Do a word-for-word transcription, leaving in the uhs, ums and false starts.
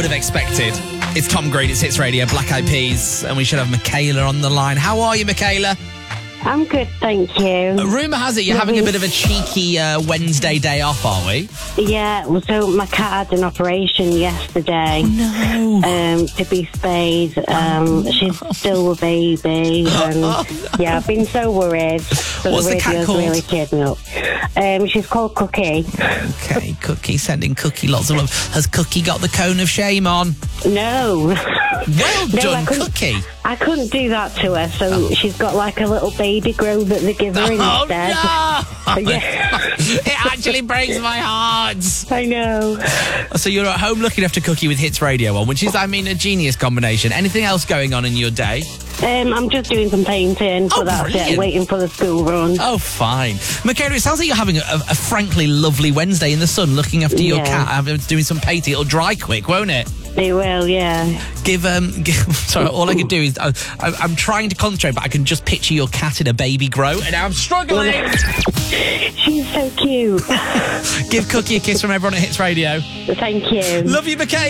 would have expected. It's Tom Green, it's Hits Radio, Black Eyed Peas, and we should have Michaela on the line. How are you, Michaela? I'm good, thank you. Uh, rumour has it you're having a bit of a cheeky uh, Wednesday day off, are we? Yeah, well, so my cat had an operation yesterday. Oh, no. Um, to be spayed. Um, she's still a baby. And yeah, I've been so worried. So What's the cat radio's called? really cheered me up. Um, she's called Cookie. Okay, Cookie, sending Cookie lots of love. Has Cookie got the cone of shame on? No. Well No, done, I couldn't- Cookie. I couldn't do that to her, so Oh. she's got like a little baby grow that they give her Oh, instead. no! Yeah. It actually breaks my heart. I know. So you're at home looking after Cookie with Hits Radio on, which is, I mean, a genius combination. Anything else going on in your day? Um, I'm just doing some painting, so Oh, that's brilliant. it, waiting for the school run. Oh, fine. Michaela, it sounds like you're having a, a frankly lovely Wednesday in the sun looking after your Yeah. cat, having- doing some painting. It'll dry quick, won't it? They will, yeah. Give, um, give, sorry, all I can do is, I, I, I'm trying to concentrate, but I can just picture your cat in a baby grow, and I'm struggling. She's so cute. Give Cookie a kiss from everyone at Hits Radio. Thank you. Love you, Michaela.